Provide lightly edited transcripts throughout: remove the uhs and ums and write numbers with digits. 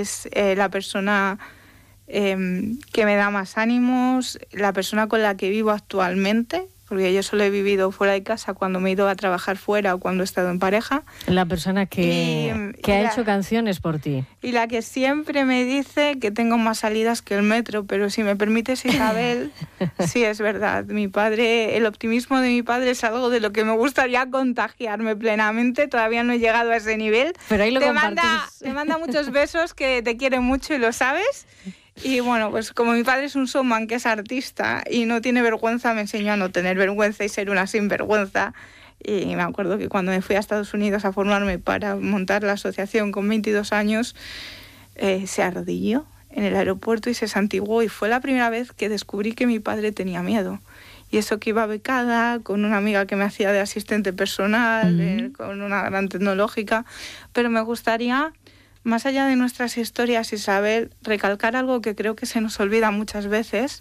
es la persona que me da más ánimos, la persona con la que vivo actualmente, porque yo solo he vivido fuera de casa cuando me he ido a trabajar fuera o cuando he estado en pareja. La persona que ha hecho canciones por ti. Y la que siempre me dice que tengo más salidas que el metro, pero si me permites, Isabel, sí es verdad. Mi padre, el optimismo de mi padre es algo de lo que me gustaría contagiarme plenamente. Todavía no he llegado a ese nivel. Pero ahí lo te compartís. manda muchos besos, que te quiere mucho y lo sabes. Y bueno, pues como mi padre es un showman, que es artista y no tiene vergüenza, me enseñó a no tener vergüenza y ser una sinvergüenza. Y me acuerdo que cuando me fui a Estados Unidos a formarme para montar la asociación con 22 años, se arrodilló en el aeropuerto y se santiguó, y fue la primera vez que descubrí que mi padre tenía miedo. Y eso que iba becada, con una amiga que me hacía de asistente personal, con una gran tecnológica, pero me gustaría, más allá de nuestras historias, Isabel, recalcar algo que creo que se nos olvida muchas veces.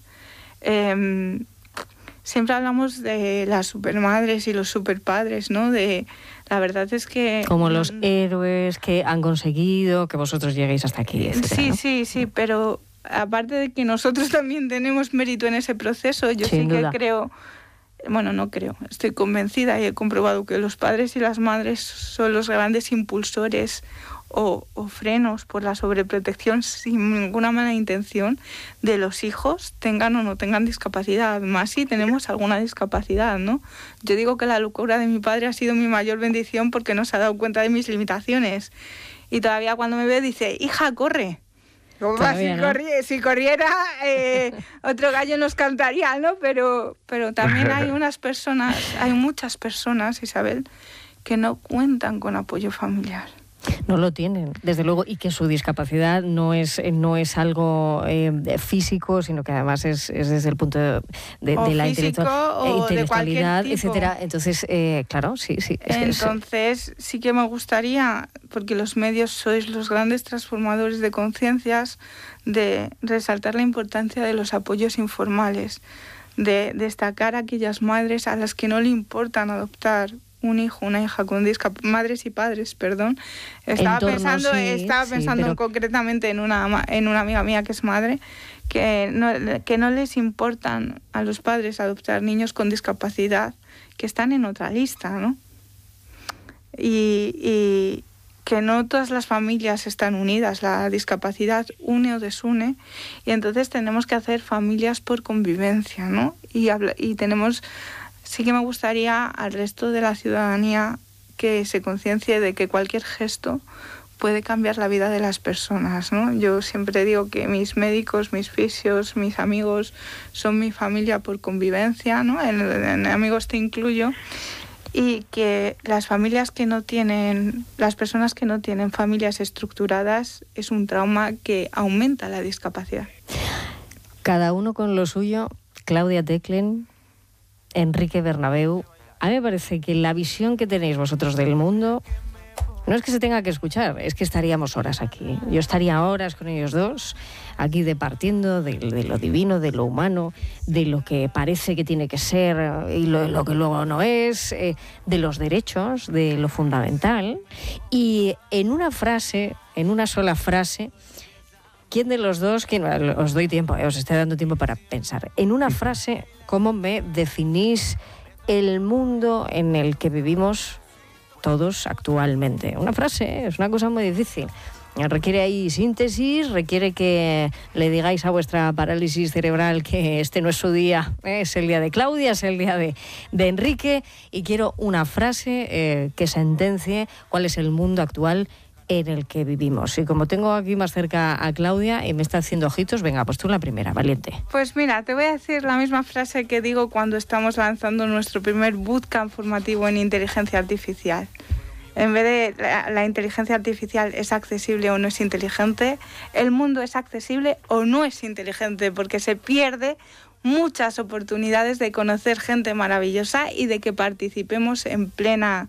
Siempre hablamos de las supermadres y los superpadres, ¿no? La verdad es que... Como los héroes que han conseguido que vosotros lleguéis hasta aquí, etcétera, ¿no? Sí, pero aparte de que nosotros también tenemos mérito en ese proceso, yo Sin sí duda. que creo... Bueno, no creo, estoy convencida y he comprobado que los padres y las madres son los grandes impulsores o frenos por la sobreprotección sin ninguna mala intención de los hijos, tengan o no tengan discapacidad, más si tenemos alguna discapacidad, ¿no? Yo digo que la locura de mi padre ha sido mi mayor bendición porque no se ha dado cuenta de mis limitaciones, y todavía cuando me ve dice: hija, corre. Todavía, ¿no? Si corriera, otro gallo nos cantaría, ¿no? Pero también hay muchas personas, Isabel, que no cuentan con apoyo familiar. No lo tienen, desde luego, y que su discapacidad no es algo físico, sino que además es desde el punto de la intelectualidad, etcétera. Entonces, claro, sí. Entonces, sí que me gustaría, porque los medios sois los grandes transformadores de conciencias, de resaltar la importancia de los apoyos informales, de destacar a aquellas madres a las que no le importan adoptar un hijo, una hija con discapacidad, madres y padres, perdón. Estaba pensando concretamente en una amiga mía que es madre, que no les importan a los padres adoptar niños con discapacidad, que están en otra lista, ¿no? Y que no todas las familias están unidas, la discapacidad une o desune, y entonces tenemos que hacer familias por convivencia, ¿no? Y tenemos... Sí que me gustaría al resto de la ciudadanía que se conciencie de que cualquier gesto puede cambiar la vida de las personas, ¿no? Yo siempre digo que mis médicos, mis fisios, mis amigos son mi familia por convivencia, ¿no? En amigos te incluyo. Y que las personas que no tienen familias estructuradas es un trauma que aumenta la discapacidad. Cada uno con lo suyo. Claudia Teclen, Enrique Bernabeu, a mí me parece que la visión que tenéis vosotros del mundo no es que se tenga que escuchar, es que estaríamos horas aquí. Yo estaría horas con ellos dos, aquí departiendo de lo divino, de lo humano, de lo que parece que tiene que ser y lo que luego no es, de los derechos, de lo fundamental. Y en una sola frase, ¿quién de los dos, os doy tiempo, os estoy dando tiempo para pensar, en una frase, cómo me definís el mundo en el que vivimos todos actualmente? Una frase, es una cosa muy difícil. Requiere ahí síntesis, requiere que le digáis a vuestra parálisis cerebral que este no es su día, es el día de Claudia, es el día de Enrique, y quiero una frase que sentencie cuál es el mundo actual en el que vivimos. Y como tengo aquí más cerca a Claudia y me está haciendo ojitos, venga, pues tú la primera, valiente. Pues mira, te voy a decir la misma frase que digo cuando estamos lanzando nuestro primer bootcamp formativo en inteligencia artificial. En vez de la inteligencia artificial es accesible o no es inteligente, el mundo es accesible o no es inteligente, porque se pierde muchas oportunidades de conocer gente maravillosa y de que participemos en plena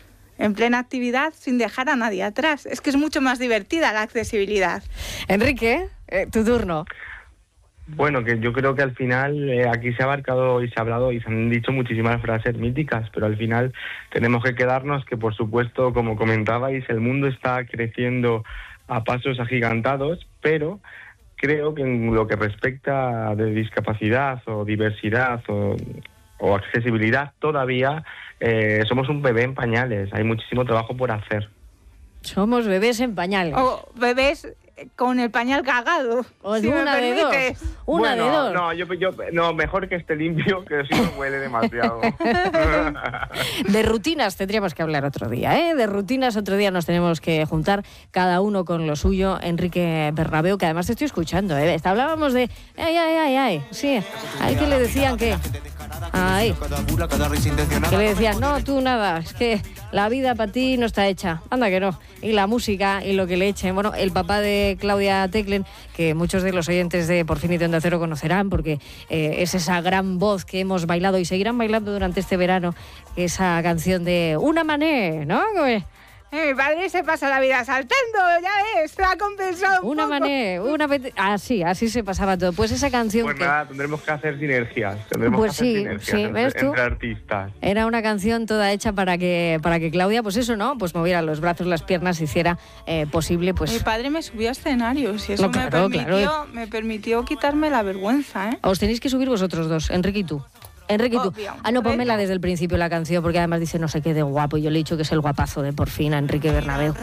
actividad sin dejar a nadie atrás. Es que es mucho más divertida la accesibilidad. Enrique, tu turno. Bueno, que yo creo que al final aquí se ha abarcado y se ha hablado y se han dicho muchísimas frases míticas, pero al final tenemos que quedarnos que, por supuesto, como comentabais, el mundo está creciendo a pasos agigantados, pero creo que en lo que respecta de discapacidad o diversidad o accesibilidad todavía somos un bebé en pañales, hay muchísimo trabajo por hacer. Somos bebés en pañales. O bebés con el pañal cagado. O si una me de dos. permites. Una de dos. No, mejor que esté limpio, que si no huele demasiado. De rutinas tendríamos que hablar otro día, ¿eh? De rutinas otro día nos tenemos que juntar, cada uno con lo suyo. Enrique Bernabeu, que además te estoy escuchando, ¿eh? Hablábamos de... Ay. Sí, ahí que le decían que... Ay. Que le decían, no, tú nada, es que la vida para ti no está hecha. Anda que no. Y la música y lo que le echen. Bueno, el papá de Claudia Teclen, que muchos de los oyentes de Por fin y de Onda Cero conocerán, porque es esa gran voz que hemos bailado y seguirán bailando durante este verano, esa canción de Una Mané, ¿no? Mi padre se pasa la vida saltando, ya ves, lo ha compensado Una poco. Mané, así se pasaba todo. Pues esa canción Pues que... nada, tendremos que hacer sinergias. Pues sí, ¿ves tú? Entre artistas. Era una canción toda hecha para que Claudia, pues eso, ¿no? Pues moviera los brazos, las piernas, hiciera posible, pues... Mi padre me subió a escenarios y eso No, claro, me permitió quitarme la vergüenza, ¿eh? Os tenéis que subir vosotros dos, Enrique y tú. Enrique y tú. Obvio. No, pónmela desde el principio la canción, porque además dice no sé qué de guapo. Yo le he dicho que es el guapazo de Por fin a Enrique Bernabeu.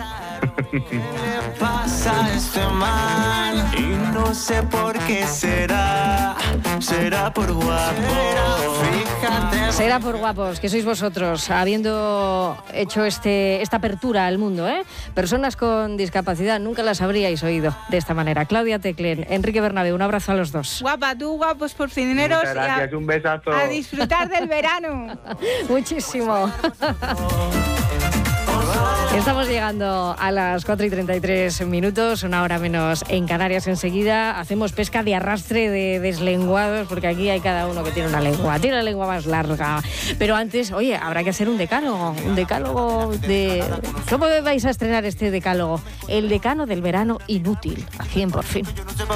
Pasa este mal y no sé por qué será por guapo. Fíjate. Será por guapos, que sois vosotros, habiendo hecho esta apertura al mundo, ¿eh? Personas con discapacidad, nunca las habríais oído de esta manera. Claudia Teclen, Enrique Bernabeu, un abrazo a los dos. Guapa, tú, guapos por cineros. Muchas gracias, un besazo. A disfrutar del verano. Muchísimo. Estamos llegando a las 4:33, una hora menos en Canarias. Enseguida hacemos pesca de arrastre de deslenguados, porque aquí hay cada uno que tiene una lengua más larga. Pero antes, oye, habrá que hacer un decálogo de... ¿Cómo vais a estrenar este decálogo? El decano del verano inútil, aquí en Por fin.